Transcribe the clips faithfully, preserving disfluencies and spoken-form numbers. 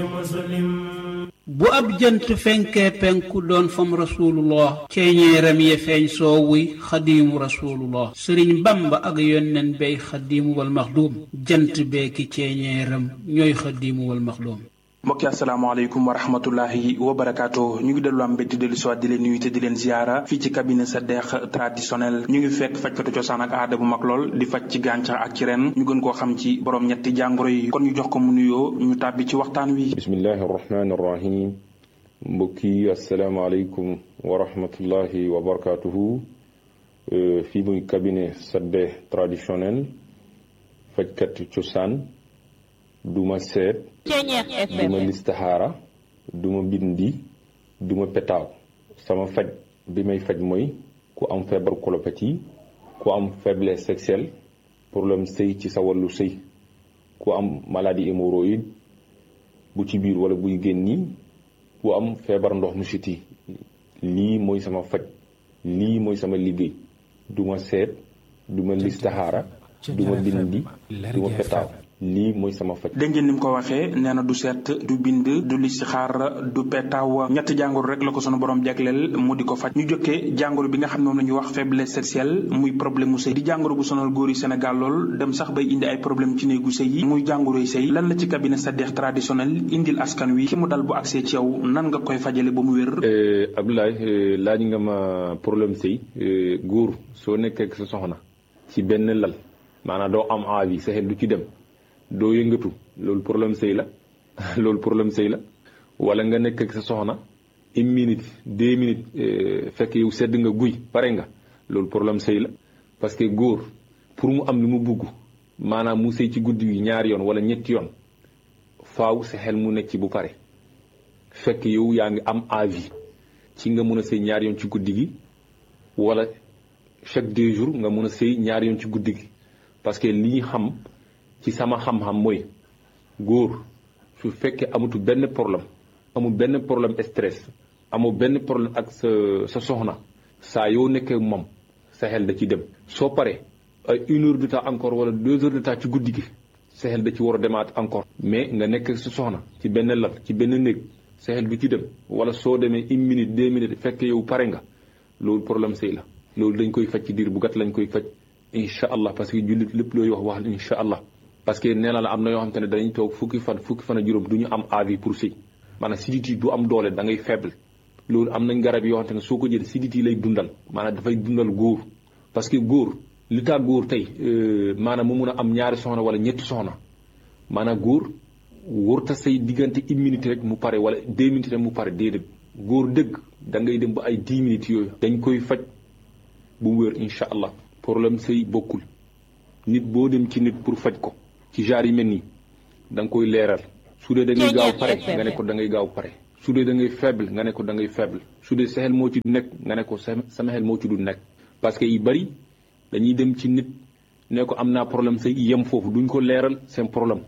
bu ab jant fenkee penku doon fam rasulullah ceeñeeram ya feeñ soowuy xadiimu rasulullah sëriñ bamba ak yonnen bey xadiimu wal maxduum jant beeki ceeñeeram ñooy xadiimu wal maxduum. mbokki asalaamaaleykum wa rahmatullahi wa barakaatu ñu ngi dellu am mbétti dellu soit di leen nuyu te di leen ziara fii ci cabinet Sadekh traditionnel ñu ngi fekk fajkatu cosaan ak aada bu mag lool di faj ci gàncax ak ci ren ñu gën koo xam ci borom ñetti jàngoro yi kon ñu jox ko mu nuyoo ñu tàbbi ci waxtaan wi. bismillahi rahmaani rahim mbokki asalaamaaleykum wa rahmatullahi wa barakaatuhu fii muy cabinet Sadekh traditionnel fajkatu cosaan duma seet duma listaxaara duma bindi duma petaaw sama faj bi may faj mooy ku am feebar colopathie ku am faiblesse sexuelle problème sëy ci sa wàllu sëy ku am maladie hémorroïde bu ci biir wala buy génni ku am feebar ndox mu siti lii mooy sama faj lii mooy sama liggéey duma seet duma listaxaara duma bindi duma petaaw lii mooy sama faj. dégg ngeen ni mu ko waxee nee na du seet du bind du listixaar du petaaw ñetti jàngoro rek la ko sunu borom jagleel mu di ko faj ñu jokkee jàngoro bi nga xam ne moom la ñuy wax faiblesse sexuelle muy problème mu sëy di jàngoro bu sonal góor yi Sénégal lool dem sax bay indi ay problème ci néegu sëy yi muy jàngoro yi sëy lan la ci cabinet Sadekh traditionnel indil askan wi ki mu dal bu agsee ci yow nan nga koy fajale ba mu wér. Abdoulaye laaj nga ma problème sëy góor soo nekkee ak sa soxna ci benn lal maanaam doo am envie sa xel du ci dem. doo yëngatu loolu problème sëy la loolu problème sëy la wala nga nekk ak sa soxna une minute deux minutes fekk yow sedd nga guy pare nga loolu problème sëy la parce que góor pour mu am li mu bugg maanaam mu sëy ci guddi gi ñaari yoon wala ñetti yoon faaw sa xel mu nekk ci bu pare fekk yow yaa ngi am envie ci nga mun a sëy ñaari yoon ci guddi gi wala chaque deux jours nga mun a sëy ñaari yoon ci guddi gi parce que li ñu xam ci sama xam-xam mooy góor su fekkee amatu benn problème amul benn problème stress amul benn problème ak sa sa soxna saa yoo nekkee moom sa xel da ci dem soo paree ay une heure de temps encore wala deux heures de temps ci guddi gi sa xel da ci war a demaat encore mais nga nekk sa soxna ci benn lal ci benn néeg sa xel du ci dem wala soo demee une minute deux minutes fekk yow pare nga loolu problème sëy la loolu dañ koy faj ci diir bu gàtt lañ koy faj incha allah parce que jullit lépp looy wax wax incha allah parce que nee na la am na yoo xam te ne dañuy toog fukki fan fukki fan a juróom du ñu am envie pour sëy maanaam siditi du am doole da ngay faible loolu am nañ garab yoo xam te ne soo ko jël siditi lay dundal maanaam dafay dundal góor parce que góor li tax góor tey maanaam mu mun a am ñaari soxna wala ñetti soxna maanaam góor wóorta say diggante une minute rek mu pare wala deux minutes rek mu pare déedéet góor dëgg da ngay dem ba ay dix minutes yooyu dañ koy faj bu mu wér incha allah problème sëy bokkul nit boo dem ci nit pour faj ko ci genre yi mel nii da nga koy leeral su dee da ngay gaaw pare nga ne ko da ngay gaaw pare su dee da ngay faible nga ne ko da ngay faible su dee sa xel moo ci du nekk nga ne ko sama xel moo ci du nekk parce que yi bari dañuy dem ci nit ne ko am naa problème say yem foofu duñ ko leeral seen problème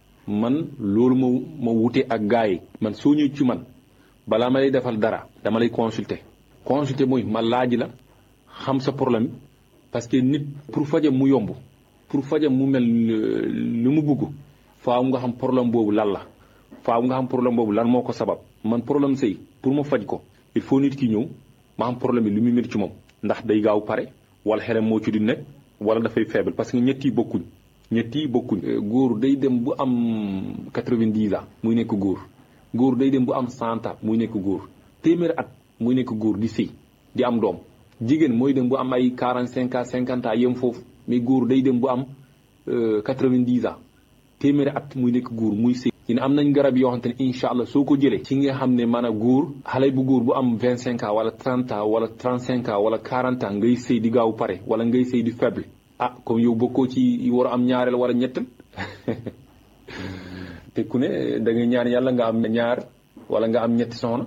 man loolu ma ma wute ak gars yi man soo ñëw ci man balaa ma lay defal dara dama lay consulter consulter mooy ma laaj la xam sa problème parce que nit pour fajam mu yomb pour fajam mu mel lu mu bugg faaw nga xam problème boobu lan la faaw nga xam problème boobu lan moo ko sabab man problème sëy pour ma faj ko il faut nit ki ñëw ma xam problème bi lu muy métti ci moom ndax day gaaw pare wala xelam moo ci di nekk wala dafay faible parce que ñett yi bokkuñ ñett yi bokkuñ góor day dem bu am quatre-vingt-dix ans muy nekk góor góor day dem bu am cent ans muy nekk góor téeméeri at muy nekk góor di sëy di am doom jigéen mooy dem bu am ay quarante-cinq ans cinquante ans yem foofu mais góor day dem bu am quatre-vingt-dix ans téeméeri at muy nekk góor muy sëy ci ne am nañ garab yoo xamante ne incha allah soo ko jëlee ci nga xam ne maanaam góor xale bu góor bu am vingt cinq ans wala trente ans wala trente cinq ans wala quarante ans ngay sëy di gaaw pare wala ngay sëy di faible ah comme yow bokkoo ci war a am ñaareel wala ñettal te ku ne da ngay ñaan yàlla nga am ñaar wala nga am ñetti soxna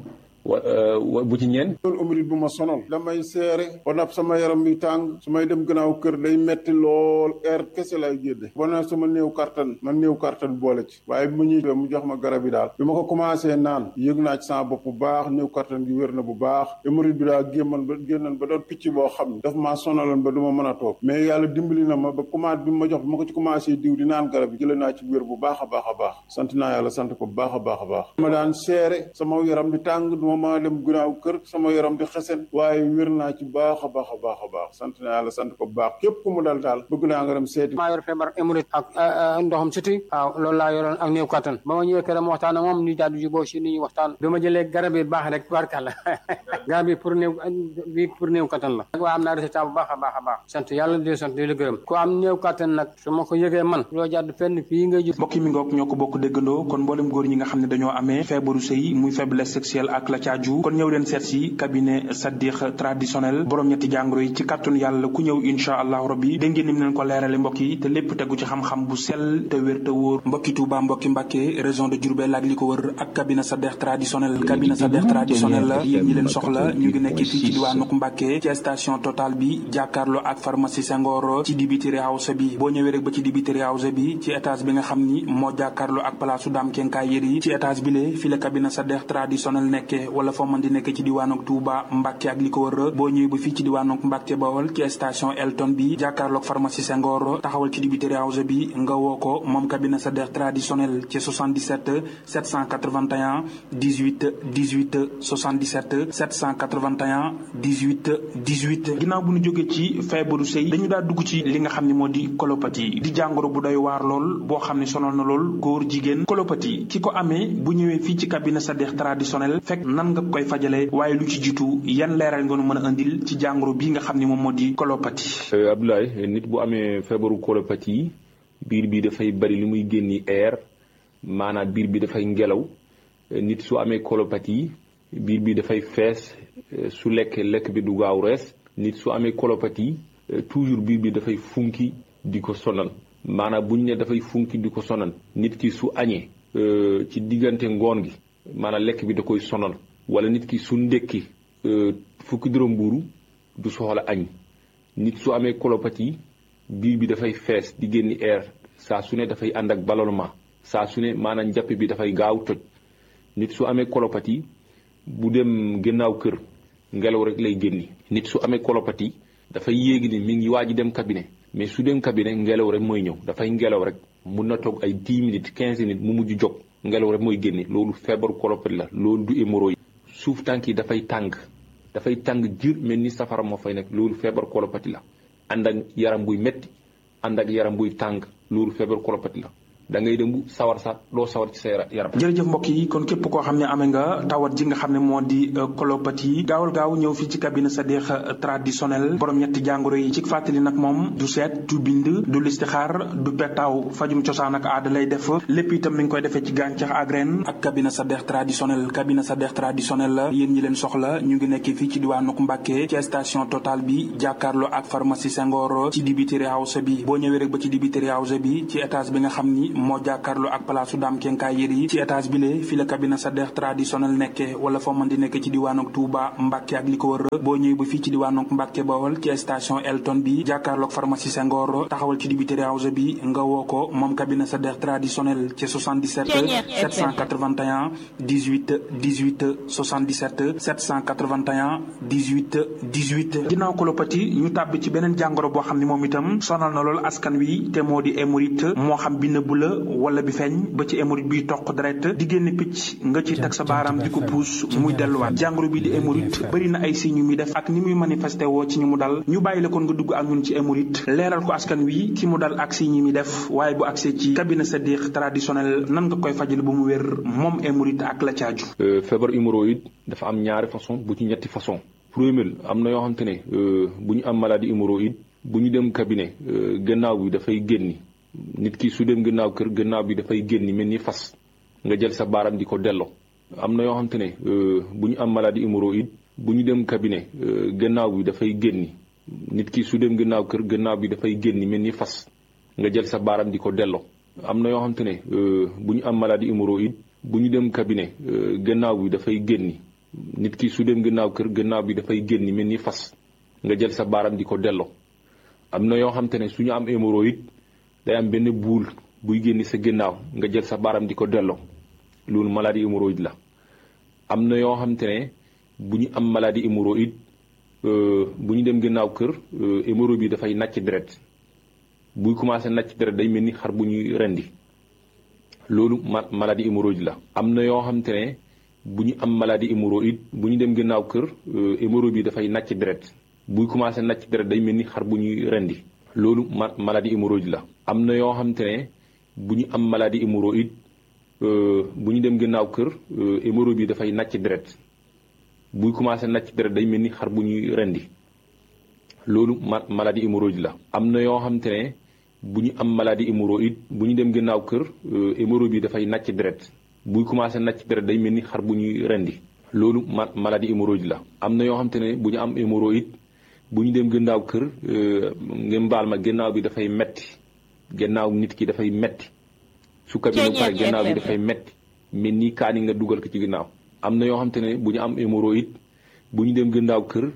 wa bu ci ñeen loolu umrit bu ma sonal damay seere ba nag sama yaram bi tàng su may dem gannaaw kër day metti lool air kese lay génne ba na sama néew kartan man néew kartan boole ci waaye bi ma ñuy mu jox ma garab yi daal bi ma ko commencé naan yëg naa ci sama bopp bu baax néew kartan gi wér na bu baax umrit bi daal gémman ba génnan ba doon picc boo xam ne daf maa sonaloon ba du ma mën a toog mais yàlla dimbali na ma ba commencé bi ma jox bi ma ko ci commencé diw di naan garab yi jëlee naa ci wér bu baax a baax a baax sant naa yàlla sant ko bu baax a baax a baax ma daan seere sama yaram di tàng du ma mën a dem gannaaw kër sama yaram di xesen waaye wér naa ci baax a baax a baax a baax sant naa yàlla sant ko bu baax képp ku mu dal daal bëgg naa nga dem seeti maa yor feebar hémorroïde ak ndoxam siti waaw loolu laa yoroon ak néew kattan ba ma ñëwee këram waxtaan ak moom ñu daal di jubóo si ni ñu waxtaan bi ma jëlee garab yi baax rek barkalla garab yi pour néew bi pour néew kattan la waa am naa résultat bu baax a baax a baax sant yàlla di sant di la gërëm ku am néew kattan nag su ma ko yëgee man loo jàdd fenn fii ngay jub mbokk mi ngoog ñoo ko bokk déggandoo kon mboolem góor ñi nga xam ne dañoo amee feebaru sëy muy faiblesse sexuelle ak la caaju kon ñëw leen seet si cabinet Sadikh traditionnel borom ñetti jàngoro yi ci kàttun yàlla ku ñëw insha allahu rabbi dégg ngeen ni mu leen ko leerale mbokk yi te lépp tegu ci xam-xam bu sell te wér te wóor mbokki Touba mbokki Mbàkke région de Diourbel ak li ko wër ak cabinet Sadikh traditionnel cabinet Sadikh traditionnel la yéen ñi leen soxla ñu ngi nekk fii ci diwaanu Mbàkke ci station Total bi jàkkaarloo ak pharmacie Senghor ci dibiteri house bi boo ñëwee rek ba ci dibiteri house bi ci étage bi nga xam ni moo jàkkaarloo ak palaasu Dame Kenkaay Yeri ci étage bi le fi la cabinet Sadikh traditionnel nekke wala foo mën di nekk ci diwaanu Touba Mbàkke ak li ko wër boo ñëwee ba fii ci diwaanu Mbàkke Bawol ci station Elton bi jàkkaarloo ak pharmacie Senghor taxawal ci dibiteri house bi nga woo ko moom cabinet Sadikh traditionnel ci soixante-dix-sept sept cent quatre-vingt-un dix-huit dix-huit soixante-dix-sept sept cent quatre-vingt-un dix-huit dix-huit ginnaaw bu ñu jógee ci feebaru sëy dañu daa dugg ci li nga xam ne moo di colopathie di jàngoro bu doy waar lool boo xam ne sonal na lool góor jigéen colopathie ki ko amee bu ñëwee fii ci cabinet Sadikh traditionnel fekk nan nga koy fajale waaye lu ci jiitu yan leeral nga nu mën a indil ci jàngoro bii nga xam ne moom moo di colopathie. Abdoulaye nit bu amee feebaru colopathie biir bi dafay bari li muy génni air maanaam biir bi dafay ngelaw nit su amee colopathie biir bi dafay fees su lekk lekk bi du gaaw rees nit su amee colopathie toujours biir bi dafay funki di ko sonal maanaam buñ ne dafay funki di ko sonal nit ki su añee ci diggante ngoon gi maanaam lekk bi da koy sonal wala nit ki su ndekki fukki dërëm mbuuru du soxla añ nit su amee colopathie biir bi dafay fees di génni air saa su ne dafay ànd ak ballonnement saa su ne maanaam njàpp bi dafay gaaw toj nit su amee colopathie bu dem gannaaw kër ngelaw rek lay génni nit su amee colopathie dafay yéegi ni mi ngi waaj dem cabinet mais su dem cabinet ngelaw rek mooy ñëw dafay ngelaw rek mun na toog ay dix minutes quinze minutes mu mujj jóg ngelaw rek mooy génne loolu feebaru colopathie la loolu du hémorroïde suuf tànk yi dafay tàng dafay tàng jër mel ni safara moo fay nekk loolu feebaru colopathie la ànd ak yaram buy metti ànd ak yaram buy tàng loolu feebaru colopathie la da ngay dem bu sawar sax doo sawar ci sa yaram. jërëjëf mbokk yi kon képp koo xam ne amee nga tawat ji nga xam ne moo di colopathie gaawal gaaw ñëw fii ci cabinet Sadikh traditionnel borom ñetti jàngoro yi ci fàttali nag moom du seet du bind du listixaar du pettaaw fajum cosaan ak aada lay def lépp itam mi ngi koy defee ci gàncax ak ren ak cabinet Sadikh traditionnel cabinet Sadikh traditionnel la yéen ñi leen soxla ñu ngi nekk fii ci diwaanu Mbàkke ci station Total bi jàkkaarloo ak pharmacie Senghor ci dibiteri house bi boo ñëwee rek ba ci dibiteri house bi ci étage bi nga xam ni moo jàkkaarloo ak palaasu Dame Kenkaay Yeri ci étage bi le fi la cabinet Sadikh traditionnel nekke wala foo mën di nekk ci diwaanu Touba Mbàkke ak li ko wër boo ñëwee ba fii ci diwaanu Mbàkke Bawol ci station Elton bi jàkkaarloo ak pharmacie Senghor taxawal ci dibiteri house bi nga woo ko moom cabinet Sadikh traditionnel ci soixante-dix-sept sept cent quatre-vingt-un dix-huit dix-huit soixante-dix-sept sept cent quatre-vingt-un dix-huit dix-huit ginnaaw colopathie ñu tàbbi ci beneen jàngoro boo xam ne moom itam sonal na lool askan wi te moo di hémorroïde moo xam bi nëbb la wala bi feeñ ba ci hémorroïde biy toq deret di génne picc nga ci teg sa baaraam di ko puus muy delluwaat jàngoro bi di hémorroïde bëri na ay signes yu muy def ak ni muy manifesté woo ci ñi mu dal ñu bàyyi la kon nga dugg ak ñun ci hémorroïde leeral ko askan wi ki mu dal ak signes yi muy def waaye bu agsee ci cabinet Sadikh traditionnel nan nga koy fajal bu mu wér moom hémorroïde ak la caaju. feebar hémorroïde dafa am ñaari façon bu ci ñetti façon premier am na yoo xamante ne bu ñu am maladie hémorroïde bu ñu dem cabinet gannaaw bi dafay génni nit ki su dem gannaaw kër gannaaw bi dafay génni mel ni fas nga jël sa baaram di ko delloo am na yoo xamante ne bu ñu am maladie hémorroïde bu ñu dem cabinet gannaaw bi dafay génni nit ki su dem gannaaw kër gannaaw bi dafay génni mel ni fas nga jël sa baaram di ko delloo am na yoo xamante ne bu ñu am maladie hémorroïde bu ñu dem cabinet gannaaw bi dafay génni nit ki su dem gannaaw kër gannaaw bi dafay génn mel ni fas nga jël sa baaram di ko delloo. am na yoo xam te ne su ñu am hémorroïde day am benn buul buy génn sa gannaaw nga jël sa baaram di ko delloo loolu maladie hémorroïde la. am na yoo xam te ne bu ñu am maladie hémorroïde bu ñu dem gannaaw kër hémorroïde bi dafay nàcc deret buy commencé nàcc deret day mel ni xar bu ñuy rendi loolu ma maladie hémorroïde la. am na yoo xam te ne bu ñu am maladie hémorroïde bu ñu dem gannaaw kër hémorroïde bi dafay nàcc deret buy commencé nàcc deret day mel ni xar bu ñuy rendi loolu ma maladie hémorroïde la. am na yoo xam te ne bu ñu am maladie hémorroïde bu ñu dem gannaaw kër hémorroïde bi dafay nàcc deret buy commencé nàcc deret day mel ni xar bu ñuy rendi loolu ma maladie hémorroïde la. am na yoo xam te ne bu ñu am maladie hémorroïde bu ñu dem gannaaw kër hémorroïde bi dafay nàcc deret buy commencé nàcc deret day mel ni xar bu ñuy rendi loolu ma maladie hémorroïde la. am na yoo xam te ne bu ñu am hémorroïde bu ñu dem gannaaw kër ngeen baal ma gannaaw bi dafay metti gannaaw nit ki dafay metti su ko bi ba pare gannaaw bi dafay metti mel ni kaani nga dugal ko ci gannaaw. am na yoo xam te ne bu ñu am hémorroïde bu ñu dem gannaaw kër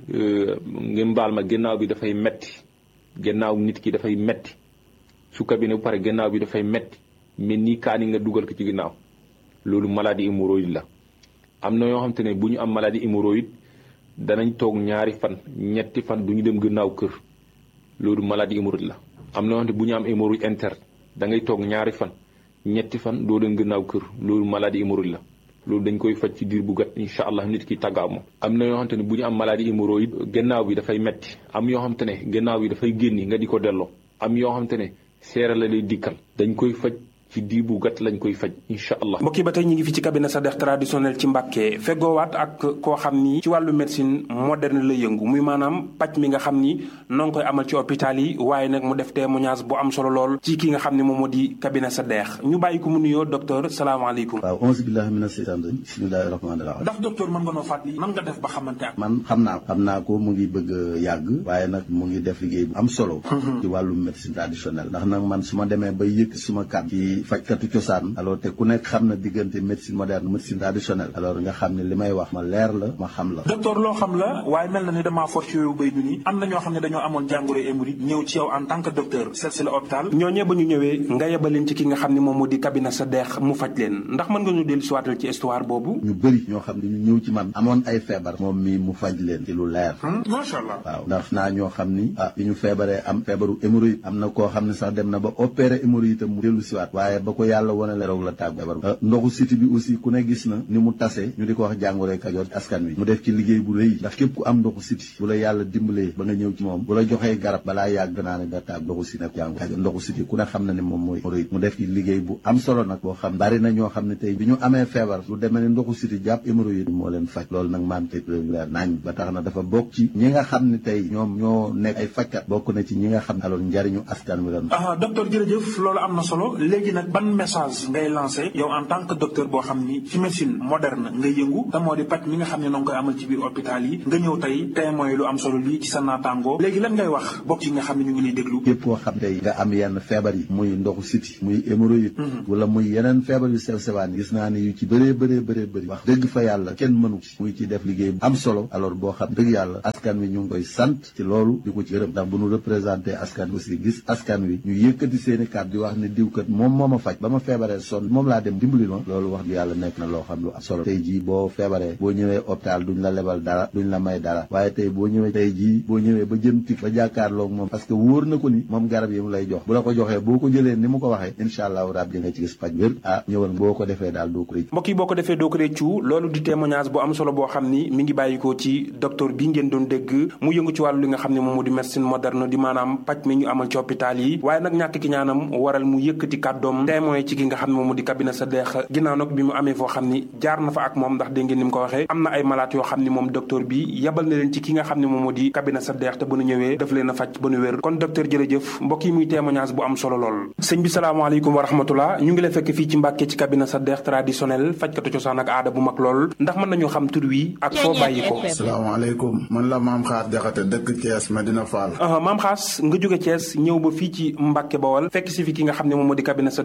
ngeen baal ma gannaaw bi dafay metti gannaaw nit ki dafay metti su ko bi ba pare gannaaw bi dafay metti mel ni kaani nga dugal ko ci gannaaw loolu maladie hémorroïde la. am na yoo xam te ne bu ñu am maladie hémorroïde danañ toog ñaari fan ñetti fan du ñu dem gannaaw kër loolu maladie hémorroïde la. am na yoo xam te bu ñu am hémorroïde interne da ngay toog ñaari fan ñetti fan doo dem gannaaw kër loolu maladie hémorroïde la. loolu dañ koy faj ci diir bu gàtt incha allah nit ki tàggaaw moom. am na yoo xam te ne bu ñu am maladie hémorroïde gannaaw bi dafay metti am yoo xam te ne gannaaw bi dafay génni nga di ko delloo am yoo xam te ne seera la lay dikkal dañ koy faj ci diir bu gàtt lañ koy faj incha allah. mbokk yi ba tey ñu ngi fi ci cabinet Sadekh traditionnel ci Mbàkke feggoowaat ak koo xam ni ci wàllu médecine moderne la yëngu muy maanaam paj mi nga xam ni noo ngi koy amal ci hôpital yi waaye nag mu def témoignage bu am solo lool ci ki nga xam ne moom moo di cabinet Sadekh ñu bàyyi ko mu nuyoo docteur salaamaaleykum. waaw onze billahi mina seytaan rajim bismillahi rahmaani rahim. ndax docteur mën nga noo fàttali nan nga def ba xamante ak. man xam naa ko xam naa ko mu ngi bëgg a yàgg waaye nag mu ngi def liggéey bu am solo. ci wàllu médecine traditionnelle ndax nag man su ma demee ba yëkk suma kàddu ci fajkatu cosaan alors te ku nekk xam na diggante médecine moderne médecine traditionnelle alors nga xam ne li may wax ma leer la ma xam la. docteur loo xam la waaye mel na ni damaa fort ci yooyu béy du ni am na ñoo xam ne dañoo amoon jàngoro hémorroïde ñëw ci yow en tant que docteur seet si la hôpital ñooñee ba ñu ñëwee nga yebaleen ci ki nga xam ne moom moo di cabinet Sadekh mu faj leen ndax mën nga ñu dellu siwaatal ci histoire boobu. ñu bëri ñoo xam ne ñu ñëw ci man amoon ay feebar moom mi mu faj leen ci lu leer. macha allah waaw ndax naa ñoo xam ni ah bi ñu feebaree am feebaru hémorroïde am na koo xam ne sax dem na ba opéré hémorroïde mu dellu siwaat waaye ba ko yàlla wone la roog la tàggu ndoxu siti bi aussi ku ne gis na ni mu tase ñu di ko wax jàngoro Kajoor askan wi mu def ci liggéey bu rëy ndax képp ku am ndoxu siti bu la yàlla dimbalee ba nga ñëw ci moom bu la joxee garab balaa yàgg naa ne da tàgg ndoxu siti nag jàngoro Kajoor ndoxu siti ku ne xam na ne moom mooy rëy mu def ci liggéey bu am solo nag boo xam bari na ñoo xam ne tey bi ñu amee feebar lu demee ne ndoxu siti jàpp hémorroïde moo leen faj loolu nag maam tey leer nañ ba tax na dafa bokk ci ñi nga xam ne tey ñoom ñoo nekk ay fajkat bokk na ci ñi nga xam ne alors njariñu askan wi la. ah docteur jërëjëf loolu am na solo léegi nag ban message ngay lancé yow en tant que docteur boo xam ni ci médecine moderne nga yëngu te moo di paj mi nga xam ne noo ngi koy amal ci biir hôpital yi nga ñëw tey témoin lu am solo lii ci sa naataangoo léegi lan ngay wax bokk yi nga xam ne ñu ngi lay déglu. képp koo xam tey nga am yenn feebar yi muy ndoxu siti muy hémorroïde wala muy yeneen feebar yu sew sewaan gis naa ne yu ci bëree bëree bëree bëri wax dëgg fa yàlla kenn mënu ci muy ci def liggéey bu am solo alors boo xam dëgg yàlla askan wi ñu ngi koy sant ci loolu di ko ci gërëm ndax bu ñu représenté askan wi aussi gis askan wi ñu yëkkati seeni kàddu di wax ne diwkat moom moo ma faj ba ma feebaree sonn moom laa dem dimbali ma loolu wax yàlla nekk na loo xam lu am solo tey jii boo feebaree boo ñëwee hôpital duñ la lebal dara duñ la may dara waaye tey boo ñëwee tey jii boo ñëwee ba jëm tik ba jàkkaarloog moom parce que wóor na ko ni moom garab yi mu lay jox bu la ko joxee boo ko jëlee ni mu ko waxee incha allahu rabbi nga ci gis faj wér ah ñëwal boo ko defee daal doo ko réccu mbokk yi boo ko defee doo ko réccu loolu di témoignage bu am solo boo xam ni mi ngi bàyyikoo ci docteur bi ngeen doon dégg mu yëngu ci wàllu li nga xam ne moom moo di médecine moderne di maanaam paj mi ñu amal ci hôpital yi waaye nag ñàkk ki ñaanam waral mu yëkkati kàddoom témoin ci ki nga xam ne moom moo di cabinet Sadekh ginnaaw nag bi mu amee foo xam ni jaar na fa ak moom ndax dégg ngeen ni mu ko waxee am na ay malade yoo xam ni moom docteur bi yabal na leen ci ki nga xam ne moom moo di cabinet Sadekh te ba nu ñëwee daf leen a faj ba nu wér kon docteur jërëjëf mbokk yi muy témoignage bu am solo lool sëñ bi salaamaaleykum wa rahmatullah ñu ngi lay fekk fii ci Mbàkke ci cabinet Sadekh traditionnel fajkatu cosaan ak aada bu mag lool ndax mën nañoo xam tur wi ak foo bàyyi ko. salaamaaleykum man la maam xaas jaxate dëkk Thiès Medina Fall. maam xaas nga jóge Thiès ñëw ba fii ci Mbàkke Bawol fekk si fi ki nga xam ne moom moo di cabinet Sadekh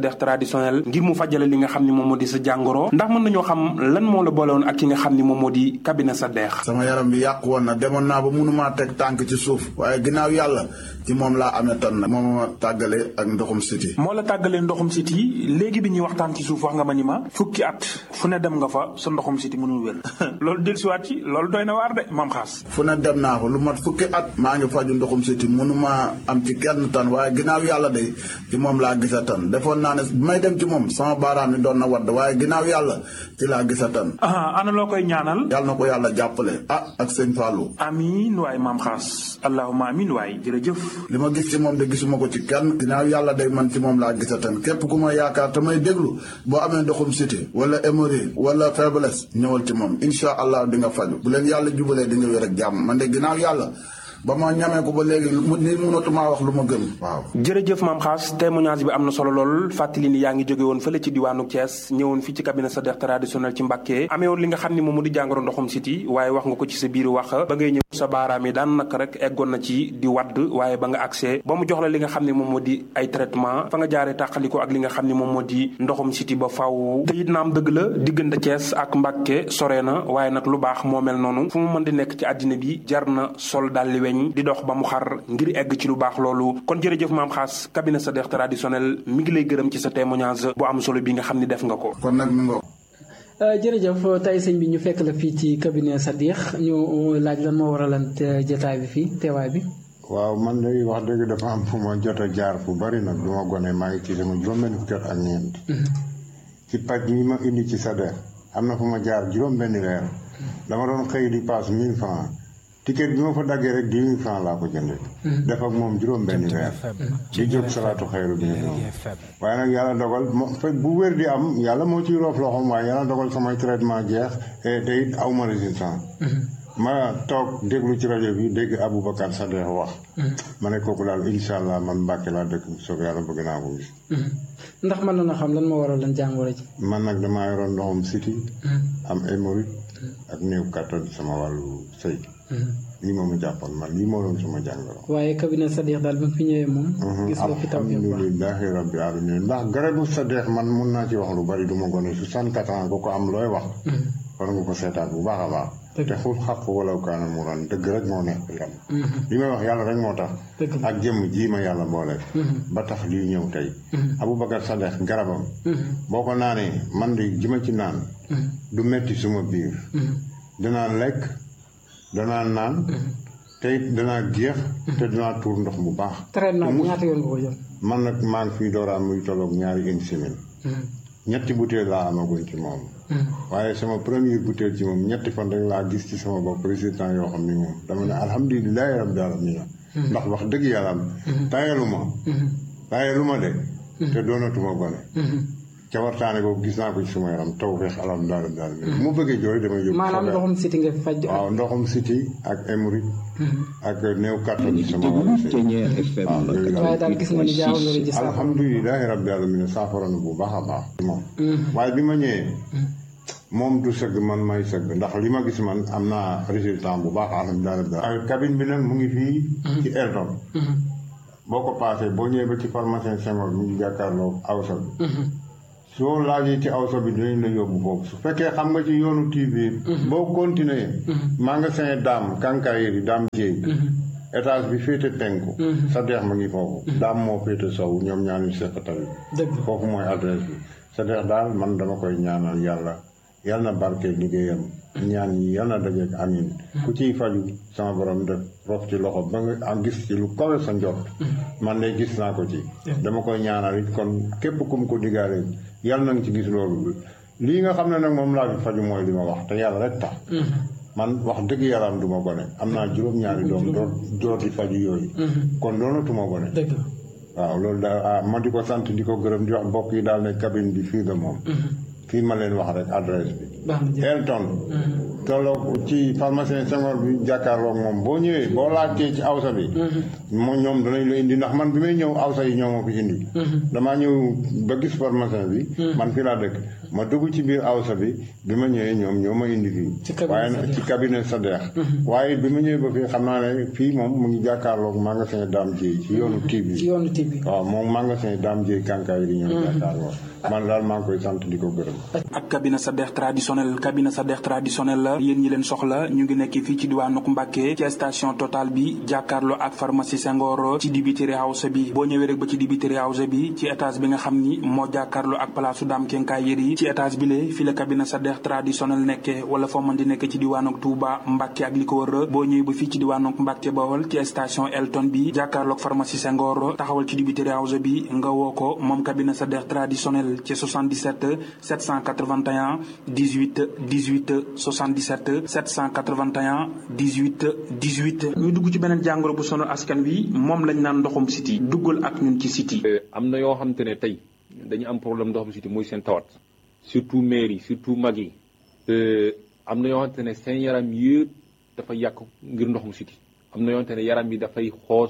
Sadekh traditionnel ngir mu fajale li nga xam ne moom moo di sa jàngoro ndax mën nañoo xam lan moo la boole woon ak ki nga xam ne moom moo di cabinet Sadekh. sama yaram bi yàqu woon na demoon naa ba mënumaa teg tànk ci suuf waaye ginnaaw yàlla ci moom laa amee tan nag moom ma tàggale ak ndoxum siti moo la tàggalee ndoxum siti léegi bi ñuy waxtaan ci suuf wax nga ma ni ma fukki at fu ne dem nga fa sa ndoxum siti mënul wér loolu dellusiwaat ci loolu doy na waar de maam xaas. fu ne dem naa ko lu mat fukki at maa ngi faju ndoxum siti mënumaa am ci kenn tan waaye ginnaaw yàlla de ci moom laa gisa tan defoon naa ne bi may dem ci moom sama baaraam ni doon na wadd waaye ginnaaw yàlla ci laa gisa tan. ana loo koy ñaanal. yàlla na ko yàlla jàppale ah ak sëñ Fallou. amiin waay maam xaas allahumma amiin waay jërëjëf. li ma gis ci moom de gisuma ko ci kenn ginnaaw yàlla day man ci moom laa gisa tan képp ku ma yaakaar te may déglu boo amee ndoxum siti wala hémorroïde wala faiblesse ñëwal ci moom incha allah di nga faju bu leen yàlla jubalee di nga wér ak jàmm man de ginnaaw yàlla ba ma ñamee ko ba léegi ni mënatumaa wax lu ma gën waaw. jërëjëf maam xaas témoignage bi am na solo lool fàttali ni yaa ngi jóge woon fële ci diwaanu Thiès ñëwoon fii ci cabinet Sadekh traditionnel ci Mbàkke amee woon li nga xam ni moom mu di jàngoro ndoxum siti waaye wax nga ko ci sa biir wax ba ngay ñëw sa baaraam yi daan naka rek eggoon na ci di wadd waaye ba nga accès ba mu jox la li nga xam ne moom moo di ay traitement fa nga jaaree tàqaliko ak li nga xam ne moom moo di ndoxum siti ba faw te it naam dëgg la diggante Thiès ak Mbàkke sore na waaye nag lu baax moo mel noonu fu mu mën di nekk ci àddina bi jar na sol dalli weñ di dox ba mu xar ngir egg ci lu baax loolu kon jërëjëf maam xaas cabinet Sadekh traditionnel mi ngi lay gërëm ci sa témoignage bu am solo bi nga xam ni def nga ko. kon nag mi nga jërëjëf tey sëñ bi ñu fekk la fii ci cabinet Sadekh ñu laaj lan moo waralan jotaay bi fii teewaay bi. waaw man de wax dëgg dafa am fu ma jot a jaar fu bari nag du ma gone maa ngi ci sama juróom-benn fukki at ak ñeent. ci paj mi ma indi ci Sadekh am na fu ma jaar juróom-benn weer dama doon xëy di passe mille francs ticket bi ma fa daggee rek dix mille francs laa ko jëndee. def ak moom juróom-benn weer. di jóg salaatu xayru bi ñu waaye nag yàlla dogal mo bu wér di am yàlla moo ciy roof loxoom waaye yàlla dogal samay traitement jeex te it aw ma résistance. ma toog déglu ci rajo bi dégg Aboubacar Sadekh wax. ma ne kooku daal incha allah man Mbàkke laa dëkk bu soobee yàlla bëgg naa ko gis. ndax mën na na xam lan moo waral lan jàngoro ji. man nag damaa yoroon ndoxum siti am hémorroïde ak néew kattan sama wàllu sëy. lii moom mu jàppoon man lii moo doon sama jàngoro. waaye cabinet Sadekh daal ba fi ñëwee moom. gis nga fi taw bi alhamdulilahi rabbi alamin ndax garabu Sadekh man mun naa ci wax lu bari du ma gone soixante-quatre ans ko ko am looy wax. war nga ko seetaat bu baax a baax. te xul xaq wala kaana mu ran dëgg rek moo nekk yam li may wax yàlla rek moo tax. ak jëmm ji ma yàlla boole. ba tax lii ñëw tey. Aboubacar Sadekh garabam. boo ko naanee man di ji ma ci naan. du metti suma biir. danaa lekk. danaa naan. te it danaa géex. te danaa tuur ndox bu baax. traitement bi ñaata yoon nga ko jël. man nag maa ngi fii dooraa muy tolloog ñaari une semaine. ñetti butéel laa amaguñ ci moom. waaye sama première butéel ci moom ñetti fan rek laa gis ci sama bopp résultat yoo xam ni moom dama ne alhamdulilahi rabbil alamin ndax wax dëgg yàlla am. tayalu ma. tayalu ma de. te doonatuma gone. ca wartaane boobu gis naa ko ci sama yaram taw feex alhamdulilah rabbil alamin mu bëggee jooy damay yóbbu. maanaam ndoxum siti nga faj. waaw ndoxum siti ak hémorroïde. ak néew kàttan ci sama wàllu sëy. waaw yooyu waaye daal gis nga ni jaaw nga gis. alhamdulilahi rabbil alamin saafara na bu baax a baax. moom waaye bi ma ñëwee. moom du sëgg man may sëgg ndax li ma gis man am naa résultat bu baax alhamdulilah rabbil alamin. cabine bi nag mu ngi fii. ci Erdon. boo ko paasee boo ñëwee ba ci pharmacien Senghor mu ngi jàkkaarloo awsa bi. soo laajee ci awsa bi dinañ la yóbbu foofu su fekkee xam nga ci yoonu T V. boo continuer. magasin daam Kankayeri daam Jéy. étage bi féete penku. Sadekh ma ngi foofu. daam moo féete sow ñoom ñaar ñu seq tamit. foofu mooy adresse bi. Sadekh daal man dama koy ñaanal yàlla yal na barke liggéeyam. ñaan yi yal na dajeeg amin ku ciy faju sama borom def rof ci loxo ba nga am gis ci lu kawe sa njort. man de gis naa ko ci. dama koy ñaanal it kon képp ku mu ko diggaale yàlla na nga ci gis loolu lii nga xam ne nag moom laa fi faju mooy li ma wax te yàlla rek tax. man wax dëgg yàlla am du ma gone am naa juróom-ñaari doom door door di faju yooyu. kon doonatuma gone. waaw loolu daal ma di ko sant di ko gërëm di wax mbokk yi daal ne cabine bi fii la moom. fii ma leen wax rek adresse bi. Elton tolloog ci pharmacien Senghor bi jàkkaarloog moom boo ñëwee boo laajtee ci awsa bi moom ñoom danañ la indi ndax man bi may ñëw awsa yi ñoo ma fi indi damaa ñëw ba gis pharmacien bi man fi laa dëkk ma dugg ci biir awsa bi bi ma ñëwee ñoom ñoo ma indi fii waaye nag ci cabinet Sadex waaye bi ma ñëwee ba fii xam naa ne fii moom mu ngi jàkkaarloog magasin Dame Dieye ci yoonu Tibi ci yoonu Tibi waaw moom magasin Dame Dieye kànkaay di ñëw jàkkaarloog man daal maa ngi koy sant di ko gërëm. ak cabinet Sadex traditionnel cabinet Sadex traditionnel la yéen ñi leen soxla ñu ngi nekk fii ci diwaanu Mbàkke ci station Total bi jàkkaarloo ak pharmacie Senghor ci dibiteri house bi boo ñëwee rek ba ci dibiteri house bi ci étage bi nga xam ni moo jàkkaarloo ak palaasu Dame Kenkaay Yeri ci étage bi le fi la cabinet Sadex traditionnel nekke wala foo mën di nekk ci diwaanu Touba Mbàkke ak li ko wër boo ñëwee ba fii ci diwaanu Mbàkke Bawol ci station Elton bi jàkkaarloo ak pharmacie Senghor taxawal ci dibiteri house bi nga woo ko moom cabinet Sadex traditionnel ci soixante-dix-sept sept cent quatre-vingt-un dix-huit dix-huit soixante-dix-sept sept cent quatre-vingt-un dix-huit dix-huit. ñu dugg ci beneen jàngoro bu sonal askan wi moom lañ naan ndoxum siti duggal ak ñun ci siti. am na yoo xam te ne tey dañu am problème ndoxum siti muy seen tawat surtout mère yi surtout mag yi am na yoo xam te ne seen yaram yëpp dafa yàq ngir ndoxum siti am na yoo xam te ne yaram bi dafay xoos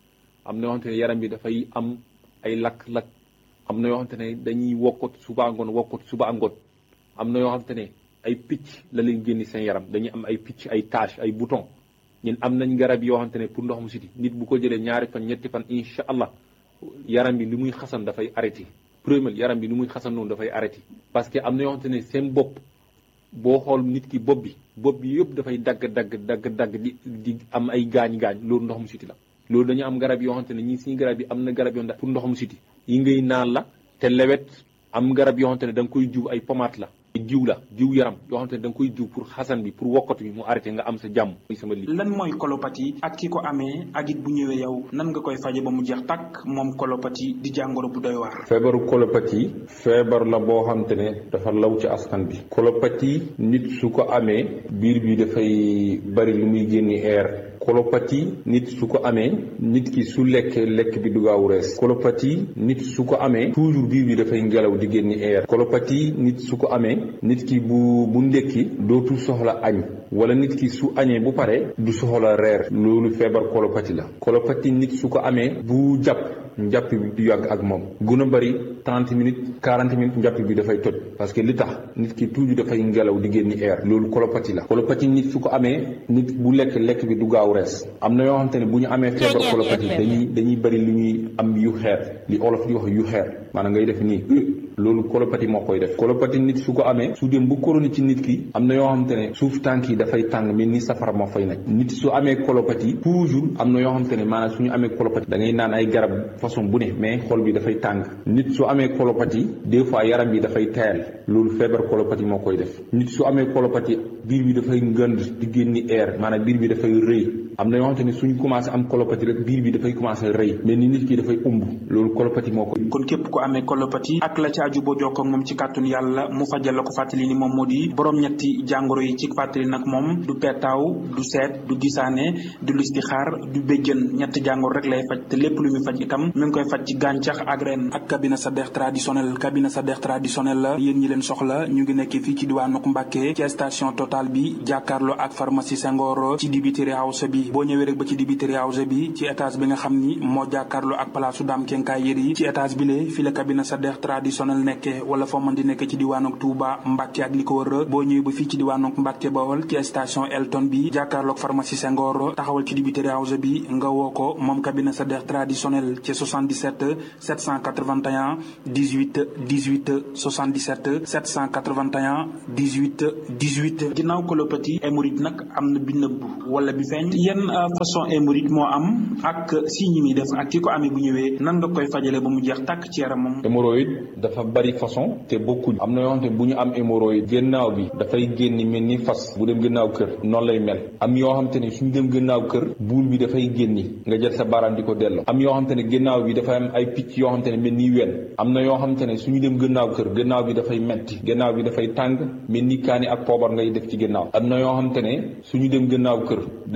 am na yoo xam te ne yaram bi dafay am ay lakk-lakk. am na yoo xamante ne dañuy wokkot suba ngoon wokkot suba ngoon am na yoo xamante ne ay picc la leen génni seen yaram dañuy am ay picc ay tache ay bouton ñun am nañ garab yoo xamante ne pour ndoxum siti nit bu ko jëlee ñaari fan ñetti fan incha allah yaram bi li muy xasan dafay arrêté premier yaram bi li muy xasan noonu dafay arrêté parce que am na yoo xamante ne seen bopp boo xool nit ki bopp bi bopp bi yëpp dafay dagg dagg dagg dagg di di am ay gaañ-gaañ loolu ndoxum siti la loolu dañu am garab yoo xamante ne ñii suñu garab yi am na garab yoo xamante pour ndoxum siti yi ngay naan la te lewet am garab yoo xamante ne da nga koy jiw ay pommade la jiw la jiw yaram yoo xamante ne da nga koy jiw pour xasan bi pour wokkatu bi mu arrêté nga am sa jàmm muy sama lii. lan mooy colopathie ak ki ko amee ak it bu ñëwee yow nan nga koy faje ba mu jeex tàkk moom colopathie di jàngoro bu doy waar. feebaru colopathie feebar la boo xamante ne dafa law ci askan bi. colopathie nit su ko amee biir bi dafay bari lu muy génni air. colopathie nit su ko amee nit ki su lekkee lekk bi du gaaw rees. colopathie nit su ko amee toujours biir bi dafay ngelaw di génni air. colopathie nit su ko amee nit ki bu bu ndekki dootul soxla añ wala nit ki su añee bu pare du soxla reer loolu feebar colopathie la. colopathie nit su ko amee bu jàpp njàpp bi du yàgg ak moom gën a bëri trente minutes quarante minutes njàpp bi dafay toj parce que li tax nit ki toujours dafay ngelaw di génni air loolu colopathie la. colopathie nit su ko amee nit bu lekk lekk bi du gaaw rees am na yoo xamante ne bu ñu amee feebar colopathie dañuy dañuy bëri lu ñuy am yu xeer li olof di wax yu xeer maanaam ngay def nii loolu colopathie moo koy def. colopathie nit su ko amee su dem bu koroni ci nit ki am na yoo xamante ne suuf tànk yi dafay tàng mel ni safara moo fay nekk nit su amee colopathie toujours am na yoo xamante ne maanaam suñu amee colopathie da ngay naan ay garab façon bu ne mais xol bi dafay tàng nit su amee colopathie des fois yaram bi dafay tayal loolu feebar colopathie moo koy def nit su amee colopathie biir bi dafay ngënd di génni air maanaam biir bi dafay rëy am na yoo xamante ne suñu commencé am colopathie rek biir bi dafay commencé rëy mais ni nit ki dafay umb loolu colopathie moo koy. kon képp ku amee colopathie ak la ci aju boo jokkoo ak moom ci kàttun yàlla mu fajal la ko fàttali ni moom moo di borom ñetti jàngoro yi ci fàttali nag moom du peetaaw du seet du gisaane du listixaar du béjjën ñetti jàngoro rek lay faj te lépp lu muy faj itam mi ngi koy faj ci gàncax ak ren ak cabinet Sadex traditionnel cabinet Sadex traditionnel la yéen ñi leen soxla ñu ngi nekk fii ci diwaanu Mbàkke ci station Total bi jàkkaarloo ak pharmacie Senghor ci dibiteri house bi boo ñëwee rek ba ci dibiteri house bi ci étage bi nga xam ni moo jàkkaarloo ak palaasu Dame Kenkaay Yeri ci étage bi le fi la cabinet Sadex traditionnel nekke wala foo mën di nekk ci diwaanu Touba Mbàkke ak li ko wër boo ñëwee ba fii ci diwaanu Mbàkke Bawol ci station Elton bi jàkkaarloo ak pharmacie Senghor taxawal ci dibiteri house bi nga woo ko moom cabinet Sadex traditionnel ci soixante-dix-sept sept cent quatre-vingt-un dix-huit dix-huit soixante-dix-sept sept cent quatre-vingt-un dix-huit dix-huit. ginnaaw colopathie hémorroïde nag am na bi nëbb wala bi feeñ yenn façon hémorroïde moo am ak signe yi muy def ak ki ko amee bu ñëwee nan nga koy fajale ba mu jeex tàkk ci yaramam. hémorroïde dafa bari façon te bokkuñ am na yoo xamante ne bu ñu am hémorroïde gannaaw bi dafay génn mel ni fas bu dem gannaaw kër noonu lay mel am yoo xamante ne suñu dem gannaaw kër buul bi dafay génni nga jël sa baaraam di ko delloo am yoo xamante ne gannaaw bi dafay am ay picc yoo xamante ne mel ni wen am na yoo xamante ne suñu dem gannaaw kër gannaaw bi dafay metti gannaaw bi dafay tàng mel ni kaani ak poobar ngay def ci gannaaw am na yoo xamante ne suñu dem gannaaw kër dañuy nàcc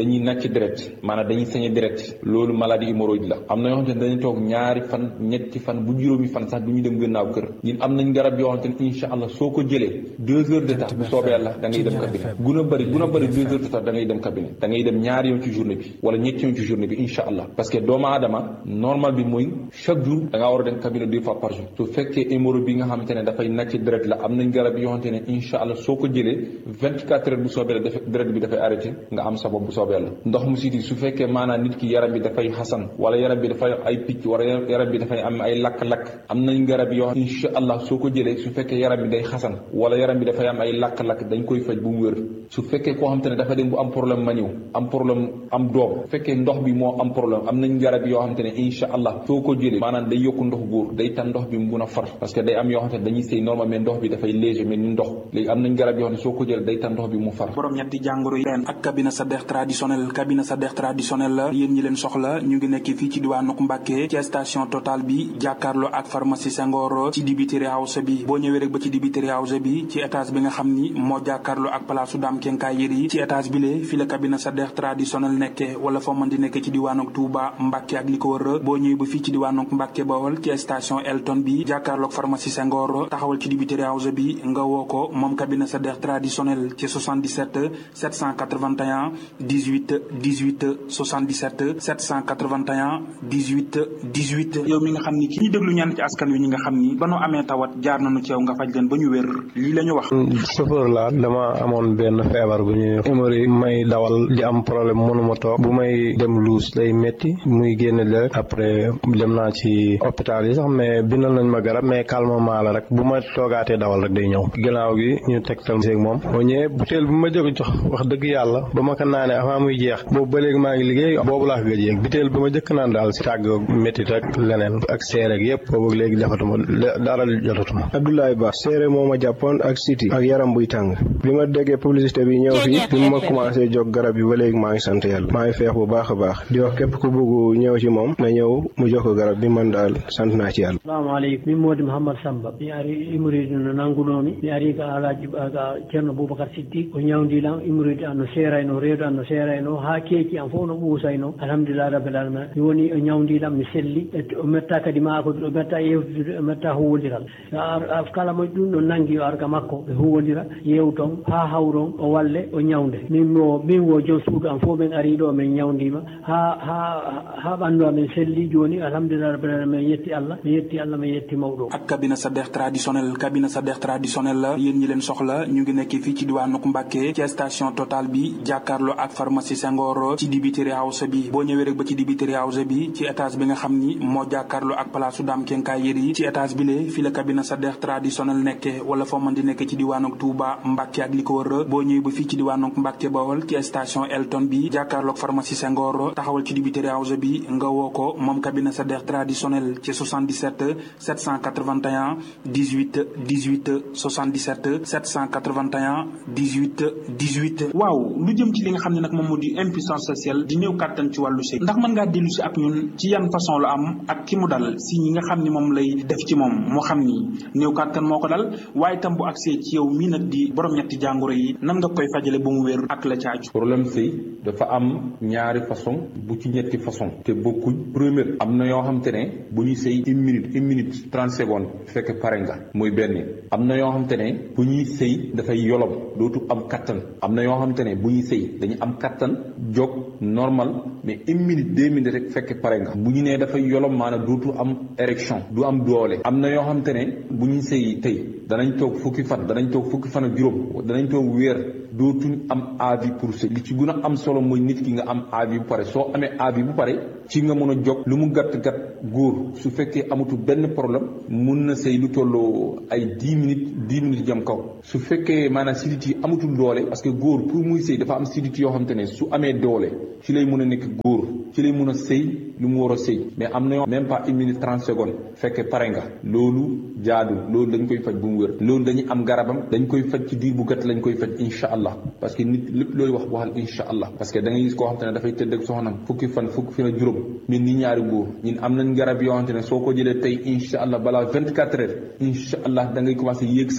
deret maanaam dañuy sañe deret loolu maladie hémorroïde la am na yoo xamante ne dañuy toog ñaari fan ñetti fan bu juróomi fan sax du ñu dem gannaaw kër ñun am nañ garab yoo xamante ne incha allah soo ko jëlee deux heures de temps bu soobee yàlla da ngay dem cabinet guna bëri guna bëri deux heures de temps da ngay dem cabinet da ngay dem ñaari yoon ci journée bi wala ñetti yoon ci journée bi incha allah parce que doomu aadama normal bi mooy chaque jour da ngaa war a dem cabinet deux fois par jour su fekkee hémorroïde bi nga xamante ne dafay nàcc deret la am nañ garab yoo xamante ne incha allah soo ko jëlee vingt quatre heures bu soobee la def deret bi dafay arrêté nga am sa bopp bu soobee la ndox mu siti su fekkee maanaam nit ki yaram bi dafay xasan wala yaram bi dafay ay picc wala yaram bi dafay am ay lakk-lakk am nañ garab yoo incha allah soo ko jëlee su fekkee yaram bi day xasan wala yaram bi dafay am ay lakk-lakk dañ koy faj bu mu wér su fekkee koo xamante ne dafa dem bu am problème ma ñëw am problème am doom su fekkee ndox bi moo am problème am nañ garab yoo xamante ne incha allah soo ko jëlee maanaam day yokku ndox góor day tan ndox bi mu mun a far parce que day am yoo xamante ne dañuy sëy normal mais ndox bi dafay léger mais ni ndox léegi am nañ garab yoo xam ne soo ko jëlee day tan ndox bi mu far borom ñetti jàngoro yi ren ak cabinet Sadekh traditionnel cabinet Sadekh traditionnel la yéen ñi leen soxla ñu ngi nekk fii ci diwaanu Mbàkke ci station Total bi jàkkaarloo ak pharmacie Senghor ci dibiteri house bi boo ñëwee rek ba ci dibiteri house bi ci étage bi nga xam ni moo jàkkaarloo ak place su Dame Kenkaay Yeri ci étage bi le fi la cabinet Sadekh traditionnel nekke wala foo mën di nekk ci diwaanu Touba Mbàkke ak li ko wër boo ñëwee ba fii ci diwaanu Mbàkke Bawol ci station Elton bi jàkkaarloo ak pharmacie Senghor taxawal ci dibiteri house bi nga woo ko moom cabinet Sadekh traditionnel ci soixante-dix-sept sept cent quatre-vingt-un dix-huit dix-huit soixante-dix-sept sept cent quatre-vingt-un dix-huit dix-huit yow mi nga xam ni ki ñu déglu ñaan ci askan wi ñi nga xam ni ba noo amee tawat jaar nañu ci yow nga faj leen ba ñu wér lii la ñu wax. chauffeur la dama amoon benn feebar bu ñuy hémorroïde may dawal di am problème mënuma toog bu may dem luus day métti muy génn deret après dem naa ci hôpital yi sax mais bindal nañ ma garab mais calmement la rek bu ma toogaatee dawal rek day ñëw ginnaaw gi ñu tegtal seeg moom boo ñëwee butéel bi ma jëkk jox wax dëgg yàlla ba ma ko naanee avant muy jeex boobu ba léegi maa ngi liggéey boobu laa ko gëj yeeg butéel bi ma jëkk naan daal si tàgg métti rek leneen ak seere ak yëpp boobu léegi defatuma dara jotatuma. Abdoulaye Ba seere moo ma jàppoon ak siti ak yaram buy tàng bi ma déggee publicité bi ñëw fii bi ma commencé jóg garab yi ba léegi maa ngi sant yàlla maa ngi feex bu baax a baax di wax képp ku bëgg ñëw ci moom na ñëw mu jox ko garab bi man daal sant naa ci yàlla. Assalamualeykum min modi Mouhammad Samba mi ari imoride no nangunomi mi ari ka alaji ga ceerno Boubacar Siddiq o ñawdilam imoride an no seerayno reedo an no seerayno ha keeki an fof no ɓuusayno alhamdulillah rabbil alamin mi woni o ñawdilam mi selli o metta kadi ma ko o metta yewtude o metta huwodiral kala mo ɗum ɗo nangi o arga makko ɓe huwodira yewton ha hawron o walle o ñawde min wo min wo joom suudu an fof min ari ɗo min ñawdima ha ha ha ɓandu amin selli joni alhamdulillah rabbil alamin mi yetti Allah mi yetti Allah mi yetti mawɗo ak cabinet Sadekh traditionnel cabinet Sadekh traditionnel la yéen ñi leen soxla ñu ngi nekk fii ci diwaanu Mbàkke ci station Total bi jàkkaarloo ak pharmacie Senghor ci dibiteri house bi boo ñëwee rek ba ci dibiteri house bi ci étage bi nga xam ni moo jàkkaarloo ak place su Dame Kenkaay Yeri ci étage bi le fi la cabinet Sadekh traditionnel nekke wala foo mën di nekk ci diwaanu Touba Mbàkke ak li ko wër boo ñëwee ba fii ci diwaanu Mbàkke Bawol ci station Elton bi jàkkaarloo ak pharmacie Senghor taxawal ci dibiteri house bi nga woo ko moom cabinet Sadekh traditionnel ci soixante-dix-sept sept cent quatre-vingt-un dix-huit dix-huit soixante-dix-sept sept cent quatre-vingt-un dix-huit dix-huit waaw lu jëm ci li nga xam ne nag moom moo di impuissance sexuelle di néew kàttan ci wàllu sëy ndax mën ngaa dellu si ak ñun ci yan façon la am ak ki mu dal si ñi nga xam ne moom lay def ci moom moo xam ni néew kàttan moo ko dal waaye itam bu agsee ci yow mii nag di borom ñetti jàngoro yi nan nga koy fajale ba mu wér ak la caaju. problème sëy dafa am ñaari façon bu ci ñetti façon te bokkuñ première am na yoo xam te ne bu ñuy sëy une minute une minute trente secondes fekk pare nga muy benn am na yoo xam te ne bu ñuy sëy dafay yolom dootu am kattan am na yoo xam te ne bu ñuy sëy dañu am kattan jóg normal mais une minute deux minutes rek fekk pare nga bu ñu nee dafay yolom maanaam dootu am érection du am doole am na yoo xam te ne bu ñuy sëy tey danañ toog fukki fan danañ toog fukki fan ak juróom danañ toog weer dootuñ am avis pour sëy li ci gën a am solo mooy nit ki nga am avis bu pare soo amee avis bu pare ci nga mën a jóg lu mu gàtt gàtt góor su fekkee amatu benn problème mun na sëy lu tolloo ay dix minutes dix minutes jëm kaw su fekkee maanaam sidit yi amatul doole parce que góor pour muy sëy dafa am sidit yoo xam te ne su amee doole ci lay mën a nekk góor ci lay mën a sëy lu mu war a sëy mais am na yoo même pas une minute trente secondes fekkee pare nga loolu jaadu loolu dañ koy faj bu mu wér loolu dañuy am garabam dañ koy faj ci diir bu gàtt lañ koy faj insha allah parce que nit lépp looy wax waxal insha allah parce que da ngay gis koo xam te ne dafay tëdd ak soxnam fukki fan fukki fan ak juróom ñun ni ñaari góor ñun am nañ garab yoo xam te ne soo ko jëlee tey insha allah balaa vingt quatre heures insha allah da ngay commencé yéeg sa bopp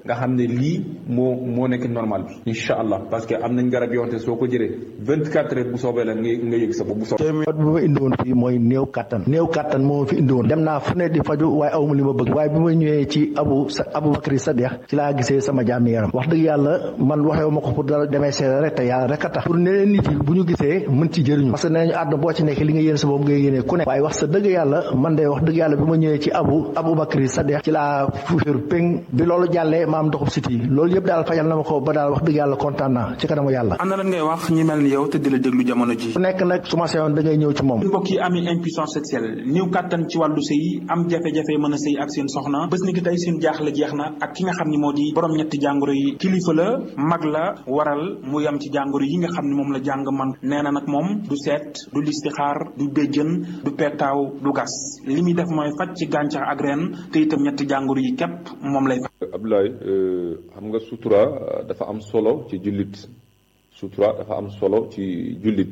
nga xam ne lii moo moo nekk normal bi incha allah parce que am nañ garab yoo xamante soo ko jëlee vingt quatre heures bu soobee la nga nga yëg sa bopp bu soobee. bu ma indi woon fii mooy néew kattan néew kattan moo fi indi woon dem naa fu ne di faju waaye awma li ma bëgg waaye bi ma ñëwee ci abu Aboubacry Sadikh ci laa gisee sama jàmmi yaram wax dëgg yàlla man waxewu ma ko pour dara demee seere rek te yàlla rek a tax pour ne nit yi bu ñu gisee mën ci jëriñu parce que nee nañu àdduna boo ci nekk li nga yéene sa bopp nga yéene ku ne waaye wax sa dëgg yàlla man de wax dëgg yàlla bi ma ñëwee ci abu Aboubacry Sadikh ci laa fuuféeru péng bi loolu jàllee ma am ndoxum siti loolu yëpp daal fajal na ma ko ba daal wax dëgg yàlla kontaan naa ci kanamu yàlla. ana lan ngay wax ñi mel ni yow te di la déglu jamono ji. ku nekk nag su ma seyoon da ngay ñëw ci moom. mbokk yi amee impuissance sexuelle néew kàttan ci wàllu sëy am jafe-jafe mën a sëy ak seen soxna bés ni ki tey seen jaaxle jeex na ak ki nga xam ni moo di borom ñetti jàngoro yi kilifa la mag la waral mu yam ci jàngoro yi nga xam ni moom la jàng man nee na nag moom du seet du listixaar du béjjën du pettaaw du gas li muy def mooy faj ci gàncax ak reen te itam ñetti jàngoro yi képp moom lay faj. Abdoulaye xam nga sutura dafa am solo ci jullit sutura dafa am solo ci jullit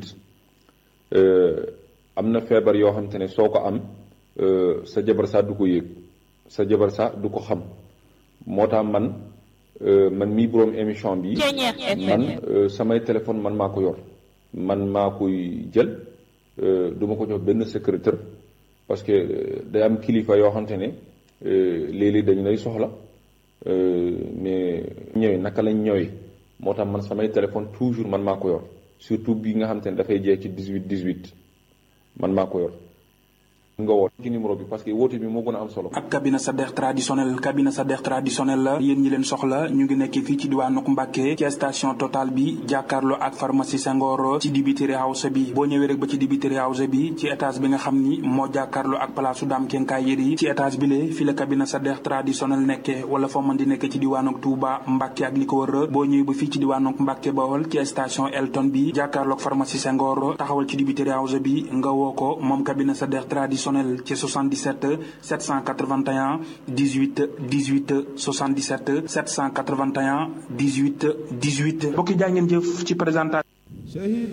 am na feebar yoo xamante ne soo ko am sa jabar sax du ko yëg sa jabar sax du ko xam moo tax man man mii boroom émission bi man samay téléphone man maa ko yor man maa koy jël du ma ko jox benn secrétaire parce que day am kilifa yoo xamante ne léeg-léeg dañu lay soxla mais ñëwee naka lañ ñëwee moo tax man samay téléphone toujours man maa ko yor surtout bi nga xamante ne dafay jeex ci dix-huit dix-huit man maa ko yor nga woote ci numéro bi parce que woote bi moo gën a am solo. ak cabinet Sadikh traditionnel cabinet Sadikh traditionnel la yéen ñi leen soxla ñu ngi nekk fii ci diwaanu Mbàkke ci station Total bi jàkkaarloo ak pharmacie Senghor ci dibiteri house bi boo ñëwee rek ba ci dibiteri house bi ci étage bi nga xam ni moo jàkkaarloo ak palaasu Dame Kenkaay Yeri ci étage bi le fi la cabinet Sadikh traditionnel nekke wala foo mën di nekk ci diwaanu Touba Mbàkke ak li ko wër boo ñëwee ba fii ci diwaanu Mbàkke Bawol ci station Elton bi jàkkaarloo ak pharmacie Senghor taxawal ci dibiteri house bi nga woo ko moom cabinet Sadikh traditionnel ci soixante-dix-sept sept cent quatre-vingt-un dix-huit dix-huit soixante-dix-sept sept cent quatre-vingt-un dix-huit dix-huit bokki jaa ngeen jëf ci présentation